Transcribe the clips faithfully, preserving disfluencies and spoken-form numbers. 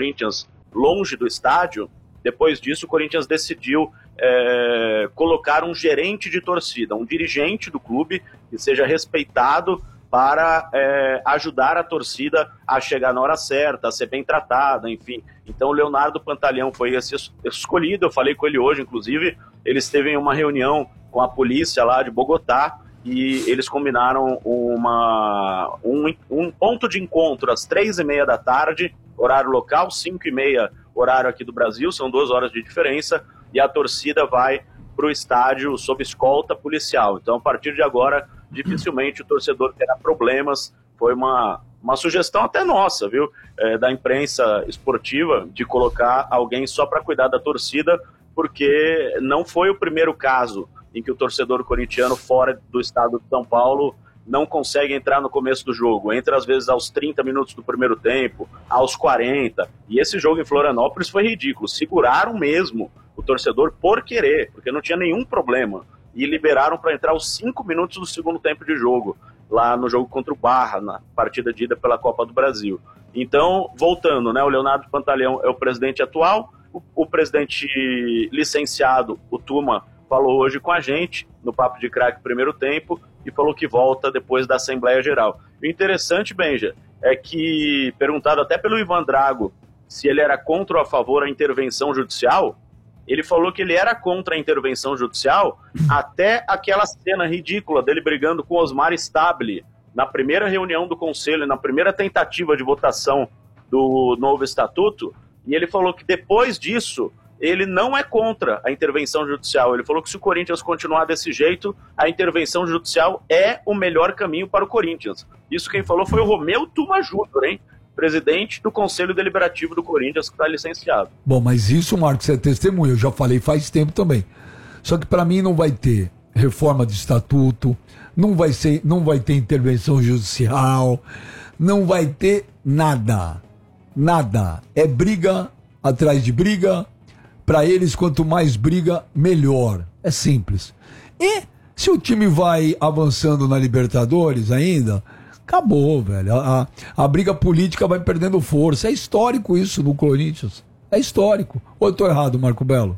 Corinthians longe do estádio. Depois disso, o Corinthians decidiu é, colocar um gerente de torcida, um dirigente do clube que seja respeitado para é, ajudar a torcida a chegar na hora certa, a ser bem tratada, enfim. Então o Leonardo Pantaleão foi esse escolhido, eu falei com ele hoje, inclusive, eles teve em uma reunião com a polícia lá de Bogotá e eles combinaram uma, um, um ponto de encontro às três e meia da tarde, horário local, cinco e meia horário aqui do Brasil, são duas horas de diferença, e a torcida vai para o estádio sob escolta policial. Então, a partir de agora, dificilmente o torcedor terá problemas. Foi uma, uma sugestão até nossa, viu, é, da imprensa esportiva, de colocar alguém só para cuidar da torcida, porque não foi o primeiro caso em que o torcedor corintiano fora do estado de São Paulo não consegue entrar no começo do jogo, entra às vezes aos trinta minutos do primeiro tempo, aos quarenta, e esse jogo em Florianópolis foi ridículo, seguraram mesmo o torcedor por querer, porque não tinha nenhum problema, e liberaram para entrar aos cinco minutos do segundo tempo de jogo, lá no jogo contra o Barra, na partida de ida pela Copa do Brasil. Então, voltando, né, o Leonardo Pantaleão é o presidente atual, o, o presidente licenciado, o Tuma, falou hoje com a gente, no Papo de Craque primeiro tempo, e falou que volta depois da Assembleia Geral. O interessante, Benja, é que, perguntado até pelo Ivan Drago se ele era contra ou a favor a intervenção judicial, ele falou que ele era contra a intervenção judicial até aquela cena ridícula dele brigando com Osmar Stabile na primeira reunião do Conselho, na primeira tentativa de votação do novo estatuto, e ele falou que depois disso ele não é contra a intervenção judicial. Ele falou que se o Corinthians continuar desse jeito, a intervenção judicial é o melhor caminho para o Corinthians. Isso quem falou foi o Romeu Tuma Júnior, hein? Presidente do Conselho Deliberativo do Corinthians, que está licenciado. Bom, mas isso, Marcos, é testemunho. Eu já falei faz tempo também. Só que para mim não vai ter reforma de estatuto, não vai ser, não vai ter intervenção judicial, não vai ter nada. Nada. É briga atrás de briga. Para eles, quanto mais briga, melhor. É simples. E se o time vai avançando na Libertadores ainda, acabou, velho. A, a, a briga política vai perdendo força. É histórico isso no Corinthians. É histórico. Ou eu tô errado, Marco Belo?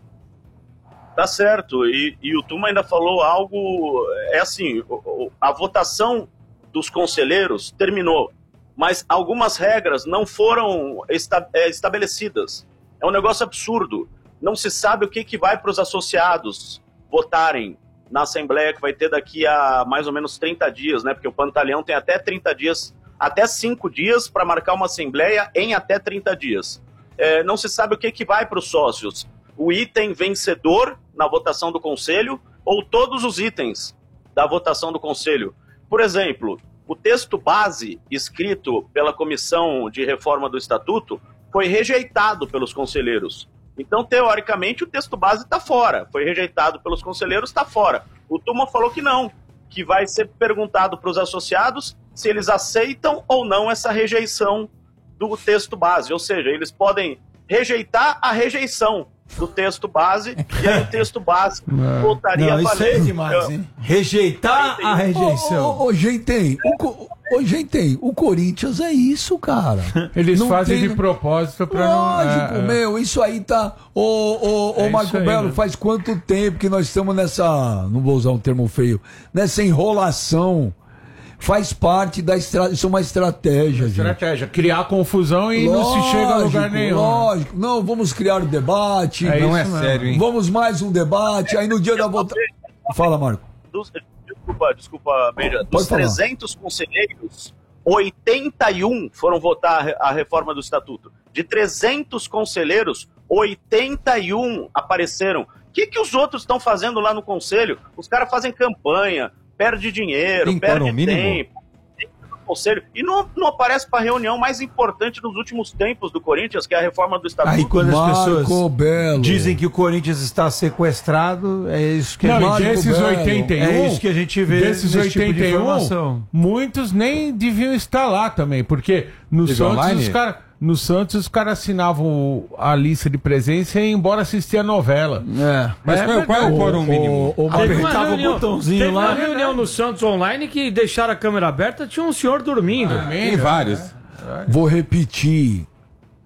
Tá certo. E, e o Tuma ainda falou algo... É assim, a votação dos conselheiros terminou, mas algumas regras não foram esta, é, estabelecidas. É um negócio absurdo. Não se sabe o que, que vai para os associados votarem na Assembleia, que vai ter daqui a mais ou menos trinta dias, né? Porque o Pantaleão tem até trinta dias, até cinco dias para marcar uma Assembleia em até trinta dias. É, não se sabe o que, que vai para os sócios. O item vencedor na votação do Conselho ou todos os itens da votação do Conselho. Por exemplo, o texto base escrito pela Comissão de Reforma do Estatuto foi rejeitado pelos conselheiros. Então, teoricamente, o texto base está fora. Foi rejeitado pelos conselheiros, está fora. O Tuma falou que não, que vai ser perguntado para os associados se eles aceitam ou não essa rejeição do texto base. Ou seja, eles podem rejeitar a rejeição do texto base, e aí o texto base voltaria não, a valer. Isso é demais, hein? Rejeitar a rejeição. Ô, ô, ô, gente, o, ô, gente, o Corinthians é isso, cara. Eles não fazem tem... de propósito pra não... Lógico, é, meu, isso aí tá... Ô, ô, ô, é Marco aí, Belo, né? faz quanto tempo que nós estamos nessa... Não vou usar um termo feio. Nessa enrolação. Faz parte da estratégia. Isso é uma estratégia, gente. Estratégia, criar confusão e lógico, não se chega a lugar nenhum. Lógico, não, vamos criar um debate. É não é mesmo. sério, hein? Vamos mais um debate. Aí no dia da votação. Fala, Marco. Dos, desculpa, desculpa, Beija. Dos Pode falar. trezentos conselheiros, oitenta e um foram votar a reforma do Estatuto. De trezentos conselheiros, oitenta e um apareceram. O que, que os outros estão fazendo lá no Conselho? Os caras fazem campanha, perde dinheiro, Tem perde quórum mínimo? tempo. Conselho, e não, não aparece para a reunião mais importante dos últimos tempos do Corinthians, que é a reforma do Estatuto. Aí quando as Marco pessoas Belo. dizem que o Corinthians está sequestrado, é isso que a Não, gente... e desses Belo, oitenta e um, é isso que a gente vê desses nesse tipo de oitenta e um, informação. muitos nem deviam estar lá também, porque no Teve Santos online? os caras no Santos os caras assinavam a lista de presença e iam embora assistir a novela. É. Mas É qual, qual é o verdade. quórum mínimo? o- o- Teve uma Apertava o reunião- botãozinho teve lá. uma reunião no Santos Online que deixaram a câmera aberta, tinha um senhor dormindo. Também, Tem né? vários. Vou repetir.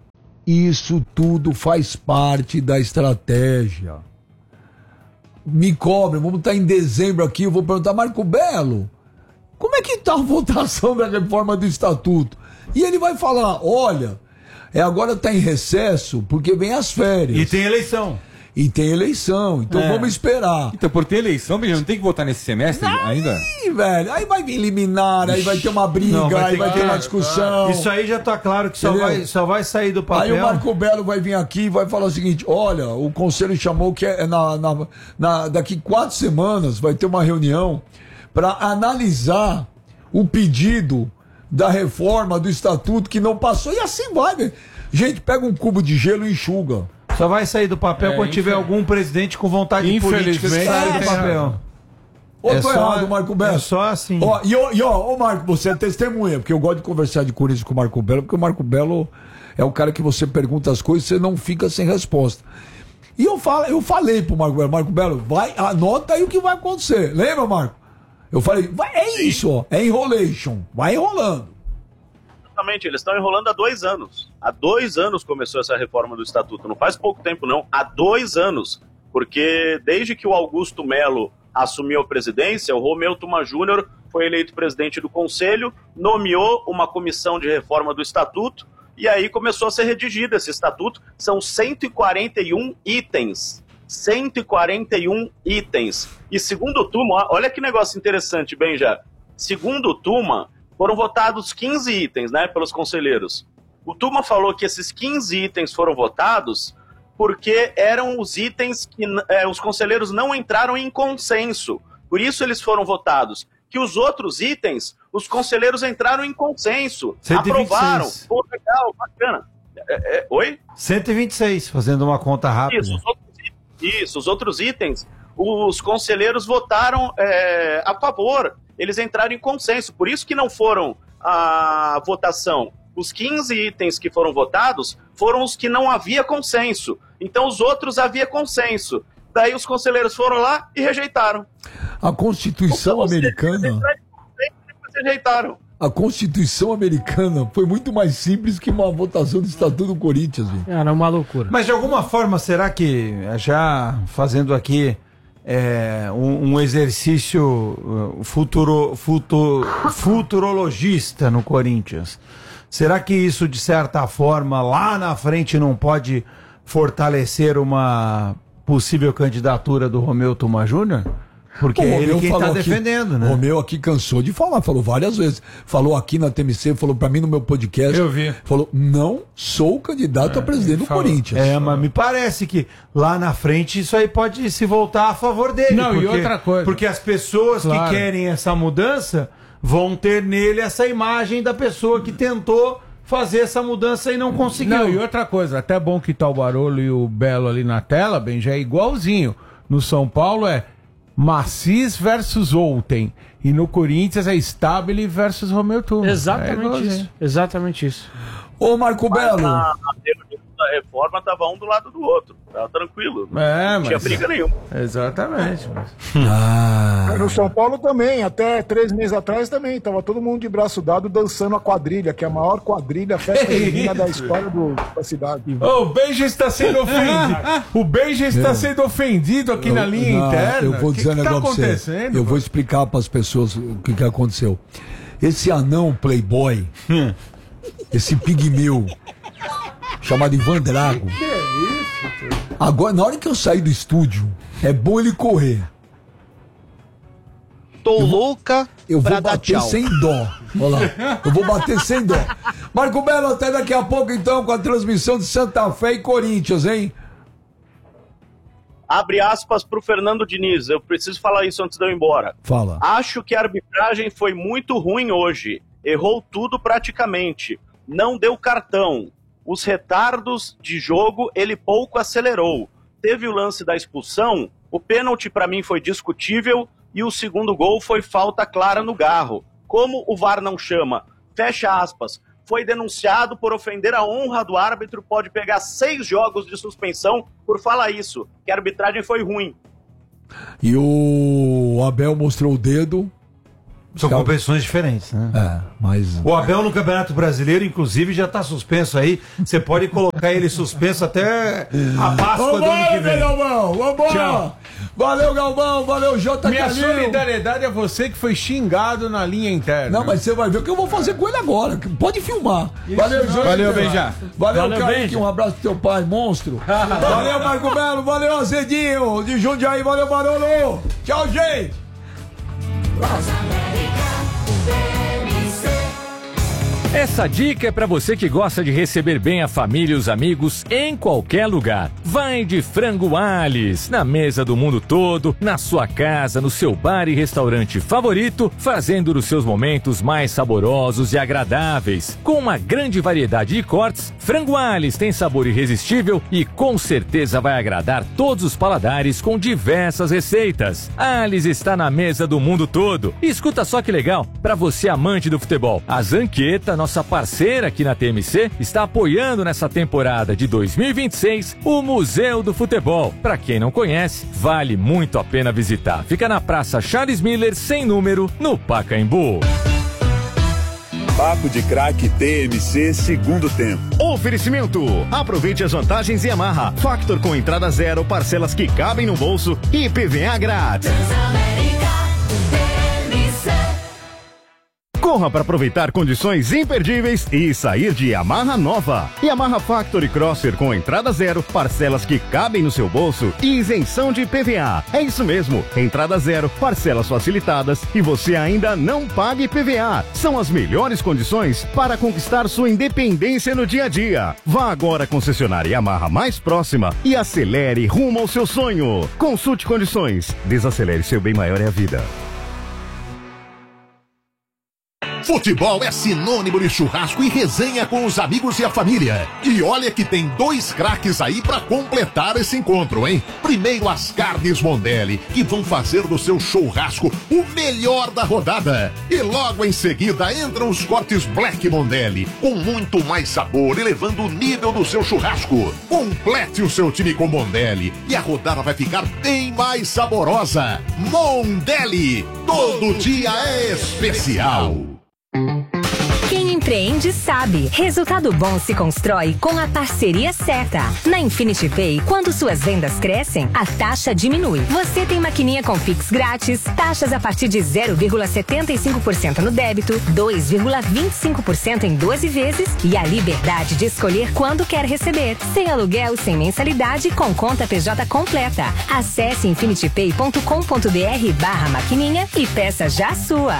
Isso tudo faz parte da estratégia. Me cobre, vamos estar em dezembro aqui, eu vou perguntar, Marco Belo, como é que está a votação da reforma do Estatuto? E ele vai falar, olha, é, agora está em recesso porque vem as férias. E tem eleição. E tem eleição, então É. vamos esperar. Então, por ter eleição, não tem que votar nesse semestre ainda? Aí, velho, aí vai vir liminar, aí vai ter uma briga, Não, vai aí ter vai que- ter uma discussão. Isso aí já tá claro que só Entendeu? vai, só vai sair do papel. Aí o Marco Belo vai vir aqui e vai falar o seguinte: olha, o conselho chamou que é na, na, na- daqui quatro semanas vai ter uma reunião para analisar o pedido da reforma do estatuto que não passou, e assim vai, velho. Gente, pega um cubo de gelo e enxuga. Só vai sair do papel É, quando tiver infel- algum presidente com vontade política que Infelizmente, sai do é, papel. Ou É tô só- errado, Marco Belo? é só assim. Ó, e ó, e ó, ô Marco, você é testemunha, porque eu gosto de conversar de Corinthians com o Marco Belo, porque o Marco Belo é o cara que você pergunta as coisas e você não fica sem resposta. E eu, falo, eu falei pro Marco Belo, Marco Belo, vai, anota aí o que vai acontecer. Lembra, Marco? Eu falei, vai, é isso, ó, é enrolation, vai enrolando. Exatamente, eles estão enrolando há dois anos. Há dois anos começou essa reforma do Estatuto. Não faz pouco tempo, não. Há dois anos. Porque desde que o Augusto Melo assumiu a presidência, o Romeu Tuma Júnior foi eleito presidente do Conselho, nomeou uma comissão de reforma do Estatuto, e aí começou a ser redigido esse Estatuto. São cento e quarenta e um itens. cento e quarenta e um itens. E segundo o Tuma, olha que negócio interessante, Benja. Segundo o Tuma, foram votados quinze itens, né, pelos conselheiros. O Tuma falou que esses quinze itens foram votados porque eram os itens que é, os conselheiros não entraram em consenso. Por isso eles foram votados. Que os outros itens, os conselheiros entraram em consenso. cento e vinte e seis. Aprovaram. Pô, legal, bacana. É, é, oi? cento e vinte e seis, fazendo uma conta rápida. Isso, os outros, isso, os outros itens, os conselheiros votaram é, a favor. Eles entraram em consenso, por isso que não foram a votação. Os quinze itens que foram votados foram os que não havia consenso. Então os outros havia consenso. Daí os conselheiros foram lá e rejeitaram. A Constituição Ou seja, eles americana, entraram em consenso e depois rejeitaram. a Constituição americana foi muito mais simples que uma votação do Estatuto do Corinthians, velho. Era uma loucura. Mas de alguma forma, será que, já fazendo aqui é, um, um exercício uh, futuro, futu, futurologista no Corinthians, será que isso, de certa forma, lá na frente não pode fortalecer uma possível candidatura do Romeu Tuma Júnior? Porque O é ele Romeu quem está falou aqui- defendendo, né? O Romeu aqui cansou de falar, falou várias vezes. Falou aqui na T M C, falou pra mim no meu podcast. Eu vi. Falou, não sou candidato a presidente do falou. Corinthians. É, mas me parece que lá na frente isso aí pode se voltar a favor dele. Não, e porque, outra coisa. Porque as pessoas Claro. que querem essa mudança vão ter nele essa imagem da pessoa que tentou fazer essa mudança e não conseguiu. Não, e outra coisa, até bom que tá o Barolo e o Belo ali na tela, bem, já é igualzinho. No São Paulo é Macis versus Outen. E no Corinthians é Stabile versus Romeu Tuma. É Exatamente igualzinho. isso. Exatamente isso. Ô, Marco Mas Belo, na, na teoria da reforma estava um do lado do outro. Tava tranquilo. É, Não tinha mas... briga nenhuma. Exatamente. Mas... ah, No São Paulo também, até três meses atrás também, tava todo mundo de braço dado dançando a quadrilha, que é a maior quadrilha, festa feminina da história do, da cidade. Oh, o Benja está sendo ofendido. O Benja está sendo ofendido aqui na linha não, interna. eu vou O que dizer um que tá negócio pra você. acontecendo? Eu vou explicar para as pessoas o que, que aconteceu. Esse anão playboy, esse pigmeu, chamado Ivan Drago. Que é isso? Agora, na hora que eu sair do estúdio, é bom ele correr. Tô louca Eu pra vou dar bater tchau. sem dó. Olha lá. Eu vou bater sem dó. Marco Belo, até daqui a pouco, então, com a transmissão de Santa Fé e Corinthians, hein? Abre aspas para o Fernando Diniz. Eu preciso falar isso antes de eu ir embora. Fala. Acho que a arbitragem foi muito ruim hoje. Errou tudo praticamente. Não deu cartão. Os retardos de jogo ele pouco acelerou. Teve o lance da expulsão. O pênalti para mim foi discutível e o segundo gol foi falta clara no Garro. Como o V A R não chama? Fecha aspas. Foi denunciado por ofender a honra do árbitro, pode pegar seis jogos de suspensão por falar isso, que a arbitragem foi ruim. E o Abel mostrou o dedo São competições diferentes, né? É, mas... O Abel no Campeonato Brasileiro, inclusive, já tá suspenso aí. Você pode colocar ele suspenso até a Páscoa do ano que Vambora, vem. Galvão, vambora! Tchau. Valeu, Galvão, valeu, J. Minha Calil. solidariedade é você que foi xingado na linha interna. Não, mas você vai ver o que eu vou fazer com ele agora. Pode filmar. Valeu, J. Valeu, Benja. Valeu, Valeu, Kaique. Benja. Um abraço pro teu pai, monstro. Valeu, Marco Melo. Valeu, Azedinho. De Jundiaí. Valeu, Barolo. Tchau, gente. Essa dica é pra você que gosta de receber bem a família e os amigos em qualquer lugar. Vai de Frango Alice, na mesa do mundo todo, na sua casa, no seu bar e restaurante favorito, fazendo os seus momentos mais saborosos e agradáveis. Com uma grande variedade de cortes, Frango Alice tem sabor irresistível e com certeza vai agradar todos os paladares com diversas receitas. Alice está na mesa do mundo todo. E escuta só que legal, pra você amante do futebol, a Zanqueta, nossa parceira aqui na T M C, está apoiando nessa temporada de dois mil e vinte e seis o Museu do Futebol. Para quem não conhece, vale muito a pena visitar. Fica na Praça Charles Miller, sem número, no Pacaembu. Papo de Craque T M C segundo tempo. Oferecimento. Aproveite as vantagens e amarra. Factor com entrada zero, parcelas que cabem no bolso e I P V A grátis. Corra para aproveitar condições imperdíveis e sair de Yamaha nova. Yamaha Factory Crosser com entrada zero, parcelas que cabem no seu bolso e isenção de I P V A. É isso mesmo, entrada zero, parcelas facilitadas e você ainda não paga I P V A. São as melhores condições para conquistar sua independência no dia a dia. Vá agora à concessionária Yamaha mais próxima e acelere rumo ao seu sonho. Consulte condições. Desacelere, seu bem maior é a vida. Futebol é sinônimo de churrasco e resenha com os amigos e a família. E olha que tem dois craques aí pra completar esse encontro, hein? Primeiro as carnes Mondelli, que vão fazer do seu churrasco o melhor da rodada. E logo em seguida entram os cortes Black Mondelli, com muito mais sabor, elevando o nível do seu churrasco. Complete o seu time com Mondelli e a rodada vai ficar bem mais saborosa. Mondelli, todo dia é especial. Quem empreende sabe. Resultado bom se constrói com a parceria certa. Na Infinity Pay, quando suas vendas crescem, a taxa diminui. Você tem maquininha com Pix grátis, taxas a partir de zero vírgula setenta e cinco por cento no débito, dois vírgula vinte e cinco por cento em doze vezes e a liberdade de escolher quando quer receber. Sem aluguel, sem mensalidade, com conta P J completa. Acesse infinitypay ponto com ponto br barra maquininha e peça já a sua.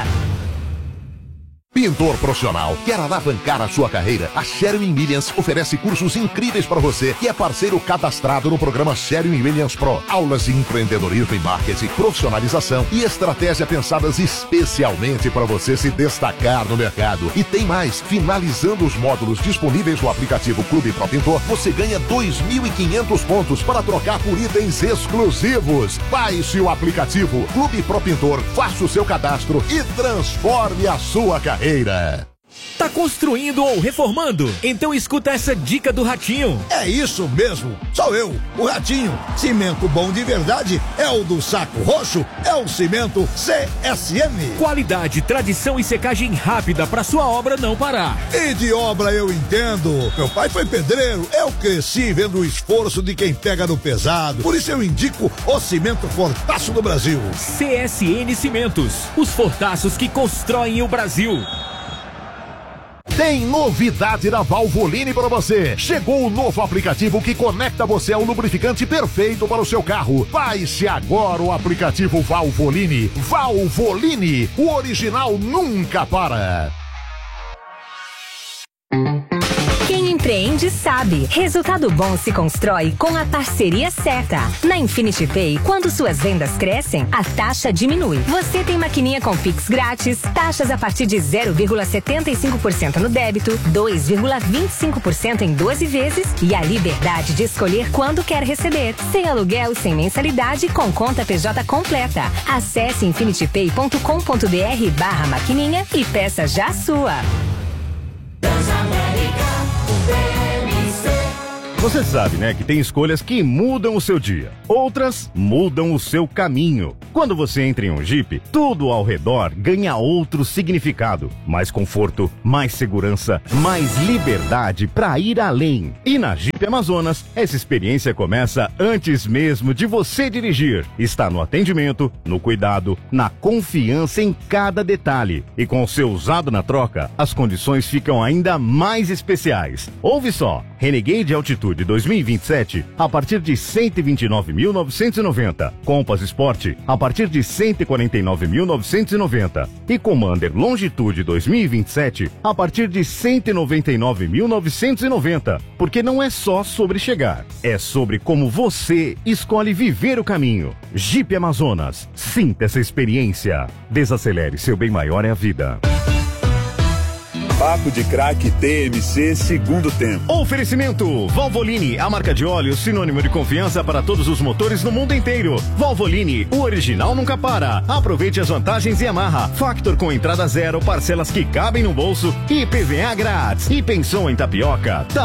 Pintor profissional, quer alavancar a sua carreira? A Sherwin Williams oferece cursos incríveis para você que é parceiro cadastrado no programa Sherwin Williams Pro. Aulas de empreendedorismo e marketing, profissionalização e estratégia pensadas especialmente para você se destacar no mercado. E tem mais, finalizando os módulos disponíveis no aplicativo Clube Pro Pintor, você ganha dois mil e quinhentos pontos para trocar por itens exclusivos. Baixe o aplicativo Clube Pro Pintor, faça o seu cadastro e transforme a sua carreira. Tá construindo ou reformando? Então escuta essa dica do Ratinho. É isso mesmo, sou eu, o Ratinho. Cimento bom de verdade é o do Saco Roxo, é o cimento C S M. Qualidade, tradição e secagem rápida para sua obra não parar. E de obra eu entendo. Meu pai foi pedreiro, eu cresci vendo o esforço de quem pega no pesado. Por isso eu indico o cimento Fortaço do Brasil. C S N Cimentos, os fortaços que constroem o Brasil. Tem novidade da Valvoline para você. Chegou o novo aplicativo que conecta você ao lubrificante perfeito para o seu carro. Baixe agora o aplicativo Valvoline. Valvoline, o original nunca para. Quem empreende sabe. Resultado bom se constrói com a parceria certa. Na Infinity Pay, quando suas vendas crescem, a taxa diminui. Você tem maquininha com Pix grátis, taxas a partir de zero vírgula setenta e cinco por cento no débito, dois vírgula vinte e cinco por cento em doze vezes e a liberdade de escolher quando quer receber. Sem aluguel, sem mensalidade, com conta P J completa. Acesse infinitypay ponto com ponto br barra maquininha e peça já a sua. Você sabe, né, que tem escolhas que mudam o seu dia. Outras mudam o seu caminho. Quando você entra em um Jeep, tudo ao redor ganha outro significado. Mais conforto, mais segurança, mais liberdade para ir além. E na Jeep Amazonas, essa experiência começa antes mesmo de você dirigir. Está no atendimento, no cuidado, na confiança em cada detalhe. E com o seu usado na troca, as condições ficam ainda mais especiais. Ouve só, Renegade Altitude dois mil e vinte e sete a partir de cento e vinte e nove mil novecentos e noventa, Compass Sport a partir de cento e quarenta e nove mil novecentos e noventa e Commander Longitude dois mil e vinte e sete a partir de cento e noventa e nove mil novecentos e noventa, porque não é só sobre chegar, é sobre como você escolhe viver o caminho. Jeep Amazonas, sinta essa experiência. Desacelere, seu bem maior é a vida. Papo de Craque T M C segundo tempo. Oferecimento Valvoline, a marca de óleo sinônimo de confiança para todos os motores no mundo inteiro. Valvoline, o original nunca para. Aproveite as vantagens Yamaha. Factor com entrada zero, parcelas que cabem no bolso e I P V A grátis. E pensou em tapioca?